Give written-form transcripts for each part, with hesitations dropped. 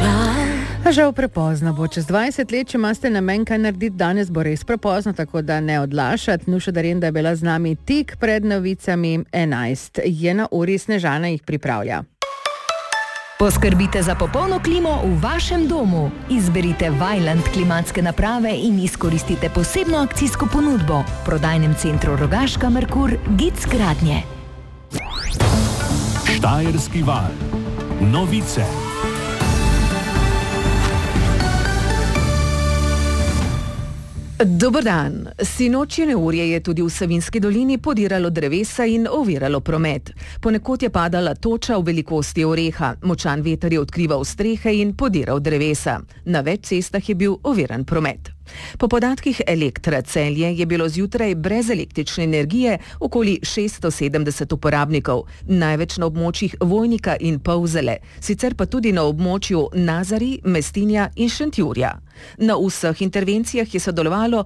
Žal prepozno bo. Čez 20 let, če imate namen kaj narediti, danes bo res prepozno, tako da ne odlašati. Nuša Darenda je bila z nami tik pred novicami 11. Je na uri, Snežana jih pripravlja. Poskrbite za popolno klimo v vašem domu. Izberite Vaillant klimatske naprave in izkoristite posebno akcijsko ponudbo. V prodajnem centru Rogaška Merkur Gic Gradnje. Štajerski val. Novice. Dober dan. Sinočje neurje je tudi v Savinjski dolini podiralo drevesa in oviralo promet. Ponekod je padala toča v velikosti oreha, močan veter je odkrival strehe in podiral drevesa. Na več cestah je bil oviran promet. Po podatkih Elektra Celje je bilo zjutraj brez električne energije okoli 670 uporabnikov, največ na območjih Vojnika in Polzele, sicer pa tudi na območju Nazari, Mestinja in Šentjurja. Na vseh intervencijah je sodelovalo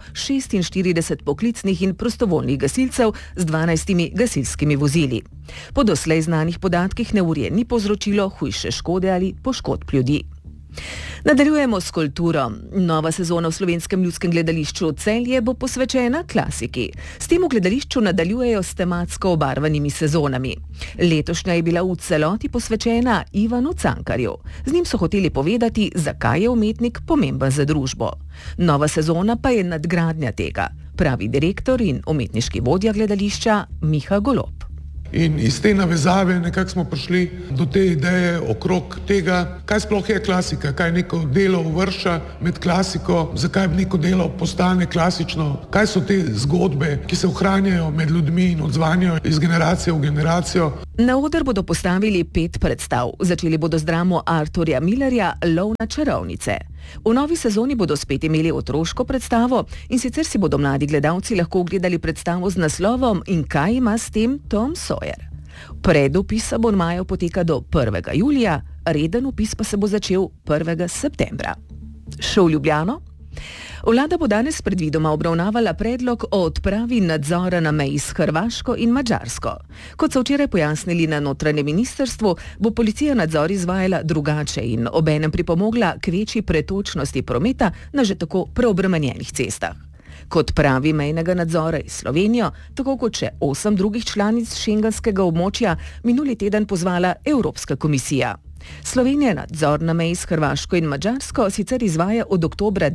46 poklicnih in prostovoljnih gasilcev z 12 gasilskimi vozili. Po doslej znanih podatkih neurje ni povzročilo hujše škode ali poškodb ljudi. Nadaljujemo s kulturo. Nova sezona v Slovenskem ljudskem gledališču Celje bo posvečena klasiki. S tem v gledališču nadaljujejo s tematsko obarvanimi sezonami. Letošnja je bila v celoti posvečena Ivanu Cankarju. Z njim so hoteli povedati, zakaj je umetnik pomemben za družbo. Nova sezona pa je nadgradnja tega, pravi direktor in umetniški vodja gledališča Miha Golob. In iz te navezave nekako smo prišli do te ideje okrog tega, kaj sploh je klasika, kaj neko delo uvršča med klasiko, zakaj neko delo postane klasično, kaj so te zgodbe, ki se ohranjajo med ljudmi in odzvanjajo iz generacije v generacijo. Na oder bodo postavili 5 predstav. Začeli bodo z dramo Arturja Millerja Lov na čarovnice. V novi sezoni bodo spet imeli otroško predstavo in sicer si bodo mladi gledalci lahko ogledali predstavo z naslovom In kaj ima s tem Tom Sawyer. Predvpis abonmajev poteka do 1. julija, reden vpis pa se bo začel 1. septembra. Še v Ljubljano? Vlada bo danes predvidoma obravnavala predlog o odpravi nadzora na meji s Hrvaško in Madžarsko. Kot so včeraj pojasnili na notranjem ministrstvu, bo policija nadzor izvajala drugače in obenem pripomogla k večji pretočnosti prometa na že tako preobremenjenih cestah. Kot pravi mejnega nadzora iz Slovenijo, tako kot še 8 drugih članic šengenskega območja, minuli teden pozvala Evropska komisija. Slovenija nadzor na meji s Hrvaško in Madžarsko sicer izvaja od oktobra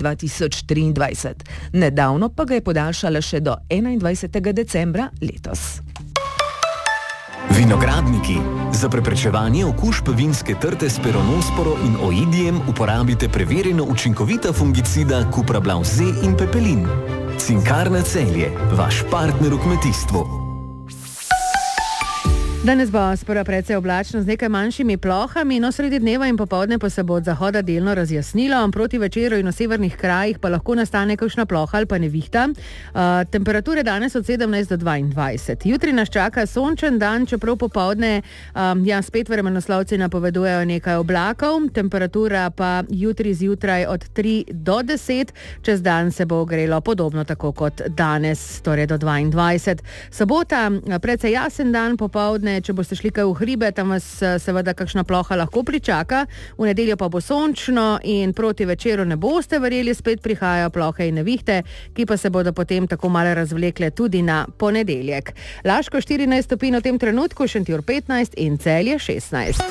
2023. Nedavno pa ga je podaljšala še do 21. decembra letos. Vinogradniki. Za preprečevanje okužb vinske trte s peronosporo in oidijem uporabite preverjeno učinkovita fungicida Cuprablav Z in Pepelin. Cinkarna Celje, vaš partner v kmetijstvu. Danes bo sprva precej oblačno z nekaj manjšimi plohami, no sredi dneva in popoldne pa se bo od zahoda delno razjasnilo, proti večeru in v severnih krajih pa lahko nastane kakšna ploha ali pa nevihta. Temperature danes od 17 do 22. Jutri nas čaka sončen dan, čeprav popoldne spet vremenoslovci napovedujejo nekaj oblakov, temperatura pa jutri zjutraj od 3 do 10, čez dan se bo ogrelo podobno tako kot danes, torej do 22. Sobota, precej jasen dan, popoldne, če boste šli kaj v hribe, tam vas seveda kakšna ploha lahko pričaka. V nedeljo pa bo sončno in proti večeru ne boste verjeli, spet prihajajo plohe in nevihte, ki pa se bodo potem tako malo razvlekle tudi na ponedeljek. Laško 14 stopinj v tem trenutku, Šentjur 15 in Celje 16.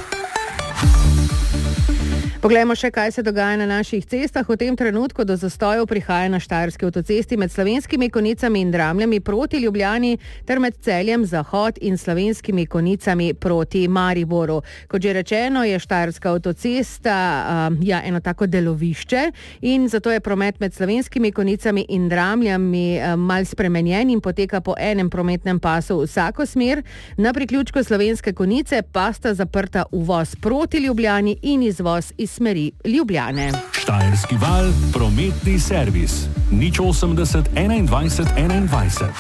Poglejmo še, kaj se dogaja na naših cestah. V tem trenutku do zastojev prihaja na Štajerski avtocesti med Slovenskimi Konjicami in Dramljami proti Ljubljani ter med Celjem Zahod in Slovenskimi Konjicami proti Mariboru. Kot že rečeno, je Štajerska avtocesta eno tako delovišče in zato je promet med Slovenskimi Konjicami in Dramljami mal spremenjen in poteka po enem prometnem pasu vsako smer. Na priključku Slovenske Konjice pa sta zaprta uvoz proti Ljubljani in izvoz iz smeri Ljubljane. Štajerski val, prometni servis. 080 21 21.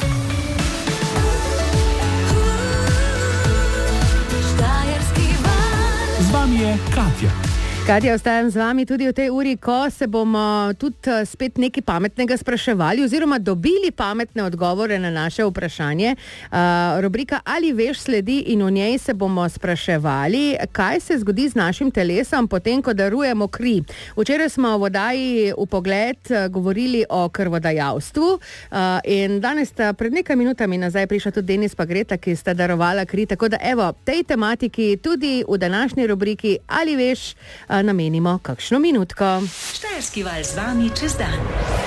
Štajerski val. Z vami je Katja. Katja, ostajam z vami tudi v tej uri, ko se bomo tudi spet nekaj pametnega spraševali oziroma dobili pametne odgovore na naše vprašanje. Rubrika Ali veš sledi in v njej se bomo spraševali, kaj se zgodi z našim telesom potem, ko darujemo kri. Včeraj smo v oddaji Vpogled govorili o krvodajalstvu in danes sta pred nekaj minutami nazaj prišla tudi Denis pa Greta, ki sta darovala kri. Tako da evo, tej tematiki tudi v današnji rubriki Ali veš namenimo kakšno minutko. Štajerski val z vami čez dan.